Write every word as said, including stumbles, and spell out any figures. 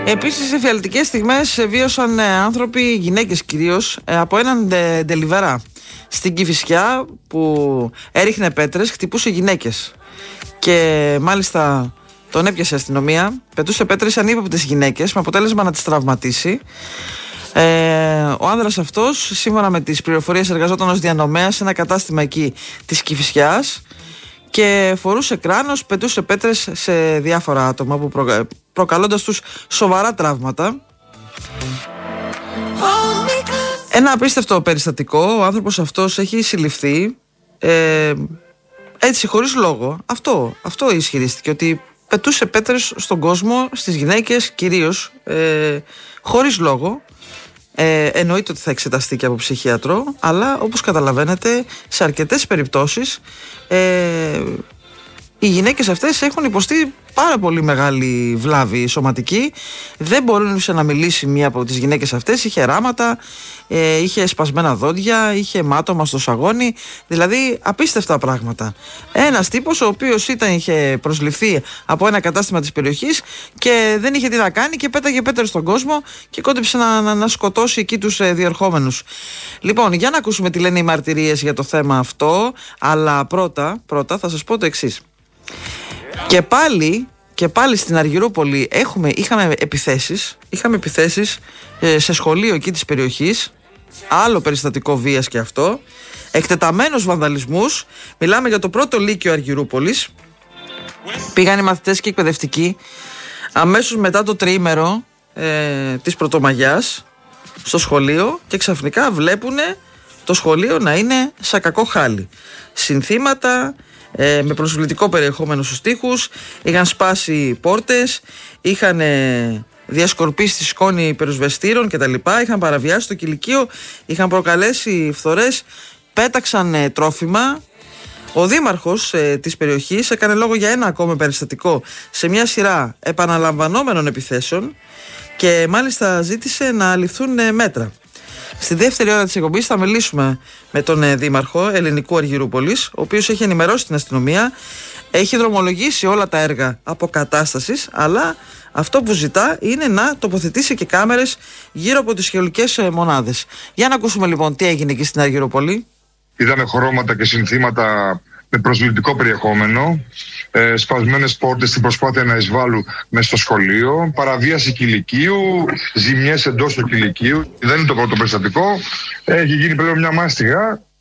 Επίσης, εφιαλτικές στιγμές βίωσαν άνθρωποι, γυναίκες κυρίως, από έναν ντελιβερά στην Κηφισιά που έριχνε πέτρες, χτυπούσε γυναίκες. Και μάλιστα τον έπιασε η αστυνομία, πετούσε πέτρες ανύποπτες γυναίκες με αποτέλεσμα να τις τραυματίσει. Ε, ο άνδρας αυτός, σύμφωνα με τις πληροφορίες, εργαζόταν ως διανομέας σε ένα κατάστημα εκεί της Κηφισιάς και φορούσε κράνος, πετούσε πέτρες σε διάφορα άτομα που προ... προκαλώντας τους σοβαρά τραύματα. Ένα απίστευτο περιστατικό. Ο άνθρωπος αυτός έχει συλληφθεί ε, έτσι χωρίς λόγο. Αυτό, αυτό ισχυρίστηκε, ότι πετούσε πέτρες στον κόσμο, στις γυναίκες κυρίως, ε, χωρίς λόγο. Ε, εννοείται ότι θα εξεταστεί και από ψυχίατρο, αλλά όπως καταλαβαίνετε σε αρκετές περιπτώσεις ε, οι γυναίκες αυτές έχουν υποστεί πάρα πολύ μεγάλη βλάβη σωματική. Δεν μπορούσε να μιλήσει μία από τις γυναίκες αυτές. Είχε ράματα, ε, είχε σπασμένα δόντια, είχε μάτωμα στο σαγόνι. Δηλαδή απίστευτα πράγματα. Ένας τύπος ο οποίος ήταν, είχε προσληφθεί από ένα κατάστημα της περιοχής και δεν είχε τι να κάνει και πέταγε πέτρες στον κόσμο και κόντεψε να, να, να σκοτώσει εκεί τους ε, διερχόμενους. Λοιπόν, για να ακούσουμε τι λένε οι μαρτυρίες για το θέμα αυτό. Αλλά πρώτα, πρώτα θα σας πω το εξής. Και πάλι, και πάλι στην Αργυρούπολη έχουμε, είχαμε επιθέσεις, είχαμε επιθέσεις ε, σε σχολείο εκεί της περιοχής, άλλο περιστατικό βίας και αυτό, εκτεταμένους βανδαλισμούς. Μιλάμε για το πρώτο λύκειο Αργυρούπολης. Πήγαν οι μαθητές και εκπαιδευτικοί αμέσως μετά το τριήμερο ε, της Πρωτομαγιάς στο σχολείο και ξαφνικά βλέπουν το σχολείο να είναι σαν κακό χάλι. Συνθήματα, Ε, με προσβλητικό περιεχόμενο στους τοίχους, είχαν σπάσει πόρτες, είχαν ε, διασκορπίσει τη σκόνη πυροσβεστήρων κτλ. Είχαν παραβιάσει το κηλικείο, είχαν προκαλέσει φθορές, πέταξαν ε, τρόφιμα. Ο δήμαρχος ε, της περιοχής έκανε λόγο για ένα ακόμα περιστατικό σε μια σειρά επαναλαμβανόμενων επιθέσεων και μάλιστα ζήτησε να ληφθούν ε, μέτρα. Στη δεύτερη ώρα της εκπομπής θα μιλήσουμε με τον ε, Δήμαρχο Ελληνικού Αργυρούπολης, ο οποίος έχει ενημερώσει την αστυνομία, έχει δρομολογήσει όλα τα έργα αποκατάστασης, αλλά αυτό που ζητά είναι να τοποθετήσει και κάμερες γύρω από τις σχολικές ε, μονάδες. Για να ακούσουμε λοιπόν τι έγινε εκεί στην Αργυρούπολη. Είδαμε χρώματα και συνθήματα με προσβλητικό περιεχόμενο, ε, σπασμένες πόρτες στην προσπάθεια να εισβάλλουν μέσα στο σχολείο, παραβίαση κηλικείου, ζημιές εντός του κηλικείου. Δεν είναι το πρώτο περιστατικό. Έχει γίνει πλέον μια μάστιγα